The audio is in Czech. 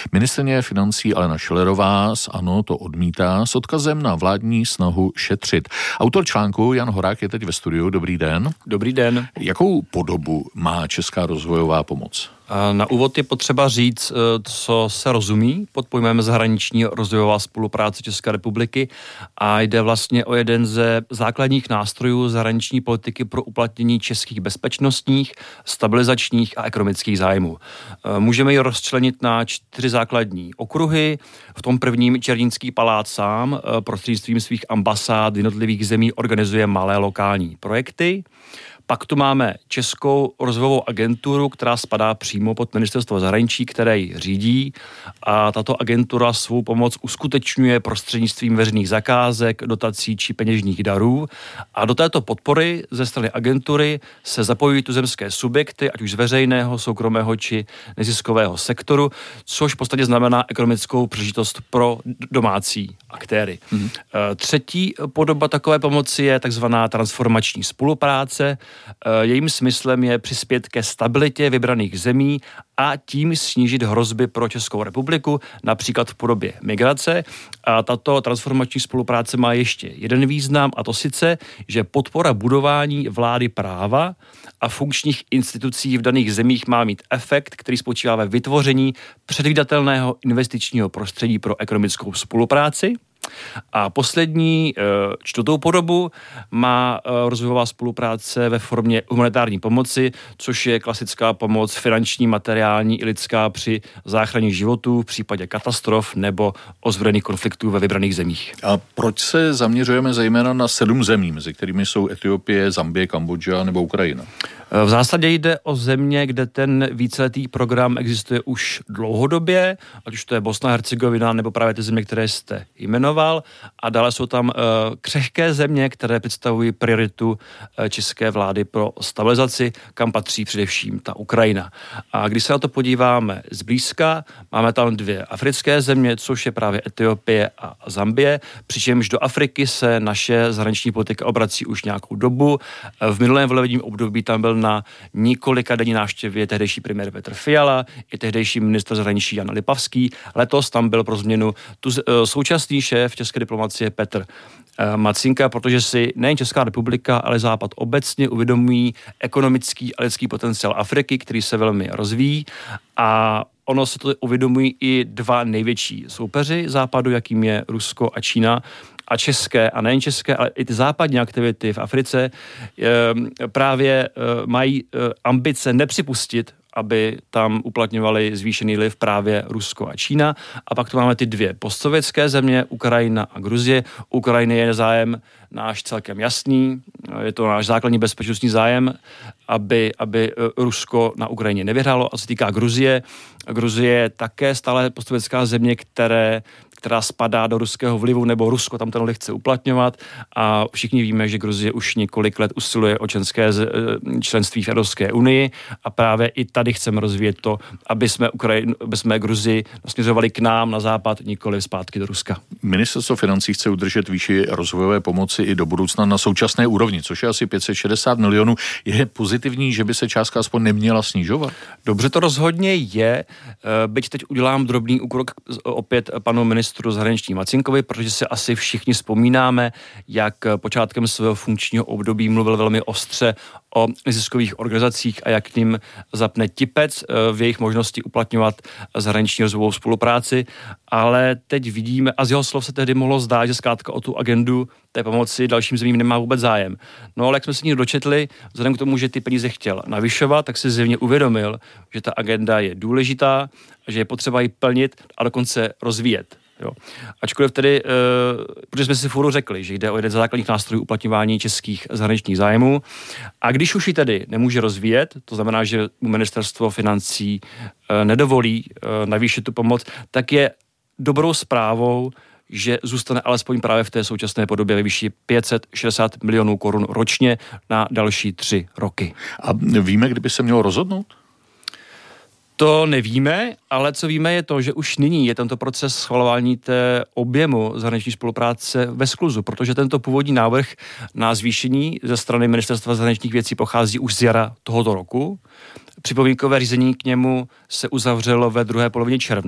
Ministryně financí Alena Schillerová z ANO to odmítá s odkazem na vládní snahu šetřit. Autor článku Jan Horák je teď ve studiu. Dobrý den. Dobrý den. Jakou podobu má česká rozvojová pomoc? Na úvod je potřeba říct, co se rozumí pod pojmem zahraniční rozvojová spolupráce České republiky a jde vlastně o jeden ze základních nástrojů zahraniční politiky pro uplatnění českých bezpečnostních, stabilizačních a ekonomických zájmů. Můžeme ji rozčlenit na 4 základní okruhy. V tom prvním Černínský palác sám prostřednictvím svých ambasád jednotlivých zemí organizuje malé lokální projekty. Pak tu máme Českou rozvojovou agenturu, která spadá přímo pod ministerstvo zahraničí, které ji řídí, a tato agentura svou pomoc uskutečňuje prostřednictvím veřejných zakázek, dotací či peněžních darů. A do této podpory ze strany agentury se zapojují tuzemské subjekty, ať už z veřejného, soukromého či neziskového sektoru, což v podstatě znamená ekonomickou příležitost pro domácí aktéry. Třetí podoba takové pomoci je takzvaná transformační spolupráce. Jejím smyslem je přispět ke stabilitě vybraných zemí a tím snížit hrozby pro Českou republiku, například v podobě migrace. A tato transformační spolupráce má ještě jeden význam, a to sice, že podpora budování vlády práva a funkčních institucí v daných zemích má mít efekt, který spočívá ve vytvoření předvídatelného investičního prostředí pro ekonomickou spolupráci. A poslední, 4. podobu má rozvojová spolupráce ve formě humanitární pomoci, což je klasická pomoc finanční, materiální i lidská při záchraně životů v případě katastrof nebo ozbrojených konfliktů ve vybraných zemích. A proč se zaměřujeme zejména na 7 zemí, mezi kterými jsou Etiopie, Zambie, Kambodža nebo Ukrajina? V zásadě jde o země, kde ten víceletý program existuje už dlouhodobě, ať už to je Bosna, Hercegovina nebo právě ty země, které jste jmenoval. A dále jsou tam křehké země, které představují prioritu české vlády pro stabilizaci, kam patří především ta Ukrajina. A když se na to podíváme zblízka, máme tam 2 africké země, což je právě Etiopie a Zambie, přičemž do Afriky se naše zahraniční politika obrací už nějakou dobu. V minulém volebním období tam byl na několika denní návštěvě tehdejší premiér Petr Fiala i tehdejší ministr zahraničí Jan Lipavský. Letos tam byl pro změnu současný šéf české diplomacie Petr Macinka, protože si nejen Česká republika, ale Západ obecně uvědomují ekonomický a lidský potenciál Afriky, který se velmi rozvíjí, a ono se to uvědomují i 2 největší soupeři Západu, jakým je Rusko a Čína. A české, a nejen české, ale i ty západní aktivity v Africe právě mají ambice nepřipustit, aby tam uplatňovali zvýšený vliv právě Rusko a Čína. A pak tu máme ty 2 postsovětské země, Ukrajina a Gruzie. Ukrajiny je zájem náš celkem jasný, je to náš základní bezpečnostní zájem, aby Rusko na Ukrajině nevyhrálo. A co se týká Gruzie, Gruzie je také stále postsovětská země, která spadá do ruského vlivu, nebo Rusko tam ten vliv chce uplatňovat, a všichni víme, že Gruzie už několik let usiluje o členství v Evropské unii a právě i tady chceme rozvíjet to, aby jsme Gruzii nasměřovali k nám na západ, nikoli zpátky do Ruska. Ministerstvo financí chce udržet výši rozvojové pomoci i do budoucna na současné úrovni, což je asi 560 milionů. Je pozitivní, že by se částka aspoň neměla snižovat? Dobře, to rozhodně je. Byť teď udělám drobný úkrok opět panu ministru zahraničí Macinkovi, protože si asi všichni vzpomínáme, jak počátkem svého funkčního období mluvil velmi ostře o neziskových organizacích a jak k ním zapne tipec v jejich možnosti uplatňovat zahraniční rozvojovou spolupráci, ale teď vidíme, a z jeho slov se tehdy mohlo zdát, že zkrátka o tu agendu té pomoci dalším zemím nemá vůbec zájem. No ale jak jsme si někdo dočetli, vzhledem k tomu, že ty peníze chtěl navyšovat, tak si zjevně uvědomil, že ta agenda je důležitá, že je potřeba ji plnit a dokonce rozvíjet. Jo. Ačkoliv tedy, protože jsme si furt řekli, že jde o jeden z základních nástrojů uplatňování českých zahraničních zájmů, a když už ji tedy nemůže rozvíjet, to znamená, že ministerstvo financí nedovolí navýšit tu pomoc, tak je dobrou zprávou, že zůstane alespoň právě v té současné podobě ve výši 560 milionů korun ročně na další 3 roky. A víme, kdyby se mělo rozhodnout? To nevíme, ale co víme je to, že už nyní je tento proces schvalování té objemu zahraniční spolupráce ve skluzu, protože tento původní návrh na zvýšení ze strany Ministerstva zahraničních věcí pochází už z jara tohoto roku. Připomínkové řízení k němu se uzavřelo ve druhé polovině června.